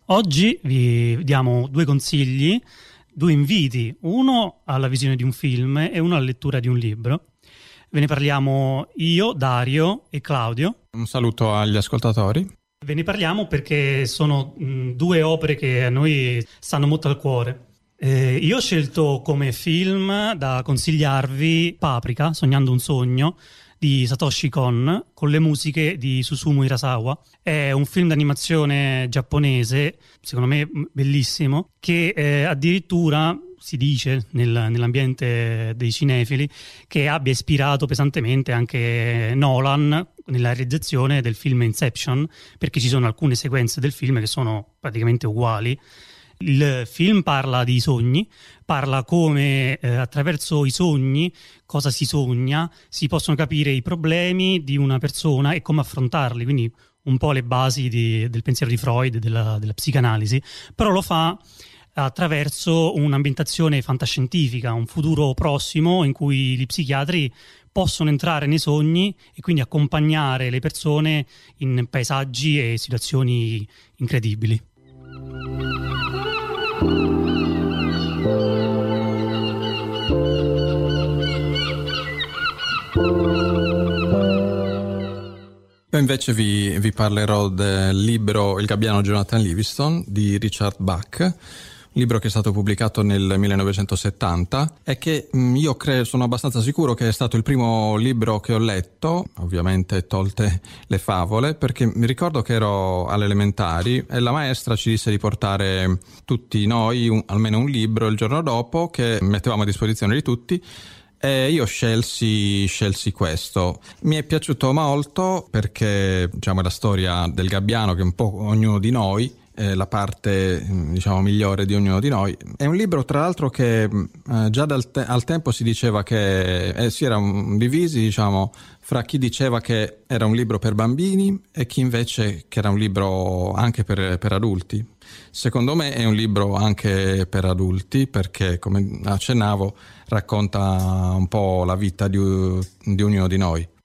Oggi vi diamo due consigli, due inviti, uno alla visione di un film e uno alla lettura di un libro. Ve ne parliamo io, Dario e Claudio. Un saluto agli ascoltatori. Ve ne parliamo perché sono due opere che a noi stanno molto al cuore. Io ho scelto come film da consigliarvi Paprika, Sognando un sogno, di Satoshi Kon, con le musiche di Susumu Hirasawa. È un film d'animazione giapponese, secondo me bellissimo, che addirittura si dice nell'ambiente dei cinefili che abbia ispirato pesantemente anche Nolan nella realizzazione del film Inception, perché ci sono alcune sequenze del film che sono praticamente uguali. Il film parla di sogni, parla come attraverso i sogni, cosa si sogna, si possono capire i problemi di una persona e come affrontarli, quindi un po' le basi del pensiero di Freud, della psicanalisi, però lo fa attraverso un'ambientazione fantascientifica, un futuro prossimo in cui gli psichiatri possono entrare nei sogni e quindi accompagnare le persone in paesaggi e situazioni incredibili. Io invece vi parlerò del libro Il gabbiano Jonathan Livingston di Richard Bach, un libro che è stato pubblicato nel 1970 e che io sono abbastanza sicuro che è stato il primo libro che ho letto, ovviamente tolte le favole, perché mi ricordo che ero alle elementari e la maestra ci disse di portare tutti noi almeno un libro il giorno dopo che mettevamo a disposizione di tutti. E io scelsi questo. Mi è piaciuto molto perché, diciamo, è la storia del gabbiano, che è un po' ognuno di noi, la parte, diciamo, migliore di ognuno di noi. È un libro, tra l'altro, che già al tempo si diceva che si erano divisi, diciamo, fra chi diceva che era un libro per bambini e chi invece che era un libro anche per adulti. Secondo me è un libro anche per adulti perché, come accennavo, racconta un po' la vita di ognuno di noi.